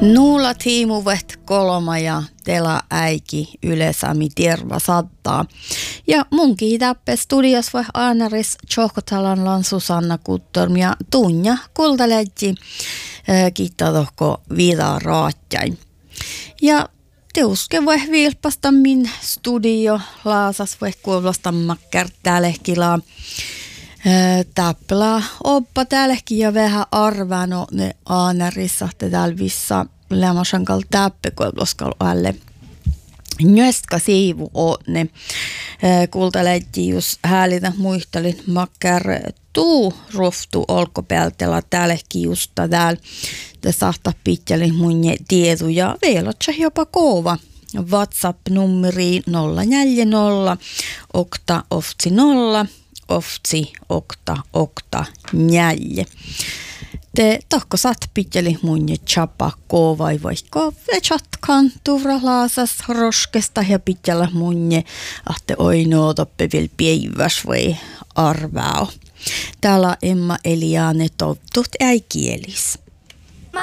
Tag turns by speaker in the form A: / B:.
A: Nuula tiimuvet kolma ja tela äiki yleisami terva sattaa. Ja munkin täppe studios voi aanaris Tjohkotalan lan Susanna Kuttorm ja Tunja Kultalätsi kiittatohko vida raatjain. Ja teuske voi vilpasta min studio laasas voi kuulostaa makkar täälehkilaa. Täppälä oppa täälläkin ja vähän arvano ne aanarissa täällä vissa lämmäsankal täppekuoloskal alle. Njöstka siivu on ne kultalätti just häälitä muistelin makkar tuu roftu olkopeltellä täälläkin just täällä te sahta pitkäli mun tietu ja vielä jopa kova. WhatsApp-nummeriin 040 okta oftsi 0 oftsi okta njälje. Te tohko saat pitkäli mun chapa kovai vaikka vechatkan tuvralaasas roskesta ja pitkällä mun ahte oinoa toppe vielä päiväs vai arvaa. Täällä Emma Eliane tottut äikielis.